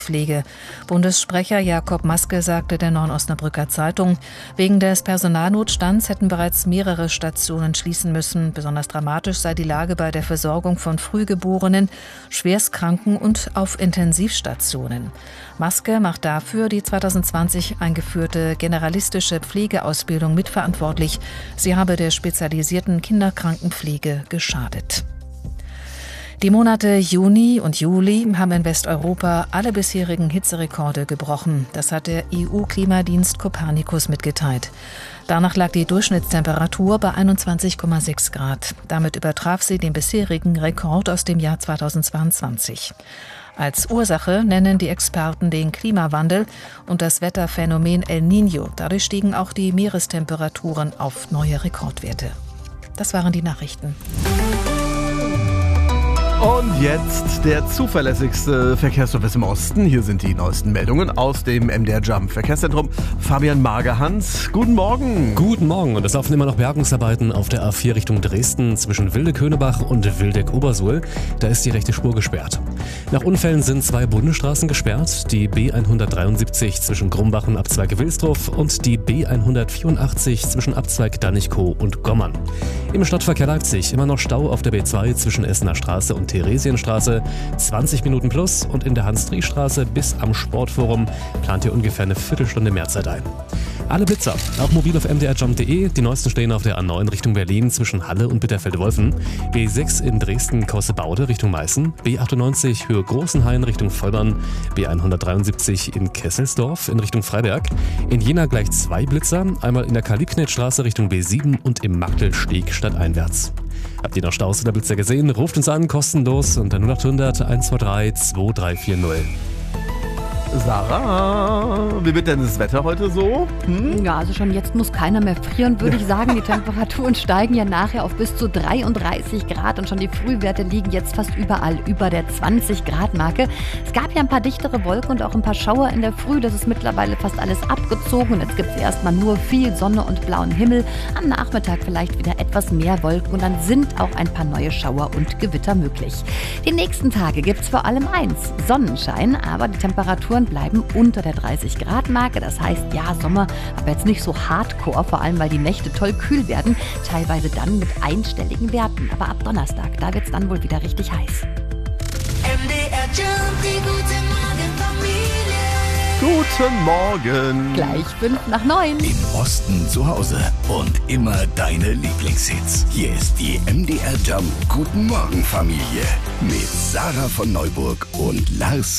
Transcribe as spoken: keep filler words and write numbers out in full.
Pflege. Bundessprecher Jakob Maske sagte der Neuen Osnabrücker Zeitung, wegen des Personalnotstands hätten bereits mehrere Stationen schließen müssen. Besonders dramatisch sei die Lage bei der Versorgung von Frühgeborenen, Schwerstkranken und auf Intensivstationen. Maske macht dafür die zweitausendzwanzig eingeführte generalistische Pflegeausbildung mitverantwortlich. Sie habe der spezialisierten Kinderkrankenpflege geschadet. Die Monate Juni und Juli haben in Westeuropa alle bisherigen Hitzerekorde gebrochen. Das hat der E U-Klimadienst Copernicus mitgeteilt. Danach lag die Durchschnittstemperatur bei einundzwanzig Komma sechs Grad. Damit übertraf sie den bisherigen Rekord aus dem Jahr zweitausendzweiundzwanzig. Als Ursache nennen die Experten den Klimawandel und das Wetterphänomen El Niño. Dadurch stiegen auch die Meerestemperaturen auf neue Rekordwerte. Das waren die Nachrichten. Und jetzt der zuverlässigste Verkehrsservice im Osten. Hier sind die neuesten Meldungen aus dem M D R Jump Verkehrszentrum. Fabian Magerhans, guten Morgen. Guten Morgen. Und es laufen immer noch Bergungsarbeiten auf der A vier Richtung Dresden zwischen Wildeck-Könebach und Wildeck-Obersuhl. Da ist die rechte Spur gesperrt. Nach Unfällen sind zwei Bundesstraßen gesperrt. Die B hundertdreiundsiebzig zwischen Grumbach und Abzweig Wilsdruff und die B hundertvierundachtzig zwischen Abzweig Danichkow und Gommern. Im Stadtverkehr Leipzig immer noch Stau auf der B zwei zwischen Essener Straße und Theresienstraße, zwanzig Minuten plus, und in der Hans-Driesch-Straße bis am Sportforum plant ihr ungefähr eine Viertelstunde mehr Zeit ein. Alle Blitzer, auch mobil auf m d r jump punkt d e. Die neuesten stehen auf der A neun Richtung Berlin zwischen Halle und Bitterfeld-Wolfen, B sechs in Dresden-Kossebaude Richtung Meißen, B achtundneunzig Höhe Großenhain Richtung Vollbahn, B hundertdreiundsiebzig in Kesselsdorf in Richtung Freiberg, in Jena gleich zwei Blitzer, einmal in der Karl-Liebknecht-Straße Richtung B sieben und im Magdelsteg stadteinwärts. Habt ihr noch Staus oder Blitzer gesehen? Ruft uns an, kostenlos unter null acht hundert eins zwei drei zwei drei vier null. Sarah, wie wird denn das Wetter heute so? Hm? Ja, also schon jetzt muss keiner mehr frieren, würde ich sagen. Die Temperaturen steigen ja nachher auf bis zu dreiunddreißig Grad und schon die Frühwerte liegen jetzt fast überall über der zwanzig Grad Marke. Es gab ja ein paar dichtere Wolken und auch ein paar Schauer in der Früh. Das ist mittlerweile fast alles abgezogen und jetzt gibt es erstmal nur viel Sonne und blauen Himmel. Am Nachmittag vielleicht wieder etwas mehr Wolken und dann sind auch ein paar neue Schauer und Gewitter möglich. Die nächsten Tage gibt es vor allem eins, Sonnenschein, aber die Temperaturen bleiben unter der dreißig Grad Marke. Das heißt, ja, Sommer, aber jetzt nicht so hardcore, vor allem weil die Nächte toll kühl werden, teilweise dann mit einstelligen Werten. Aber ab Donnerstag, da wird es dann wohl wieder richtig heiß. M D R Jump, die gute Morgenfamilie. Guten Morgen. Gleich fünf nach neun. Im Osten zu Hause und immer deine Lieblingshits. Hier ist die M D R Jump Guten Morgen Familie mit Sarah von Neuburg und Lars